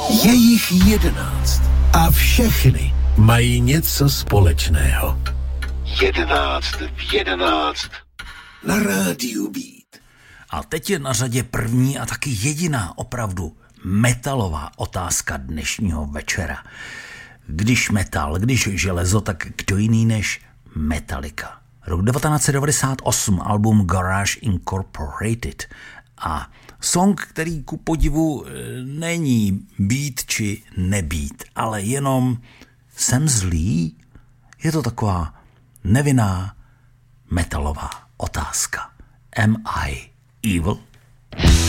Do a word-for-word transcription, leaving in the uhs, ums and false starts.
Je jich jedenáct a všechny mají něco společného. Jedenáct v jedenáct na rádiu Beat. A teď je na řadě první a taky jediná opravdu metalová otázka dnešního večera. Když metal, když železo, tak kdo jiný než Metallica. Rok devatenáct set devadesát osm, album Garage Incorporated a song, který ku podivu není být či nebýt, ale jenom jsem zlý. Je to taková nevinná metalová otázka. Am I evil?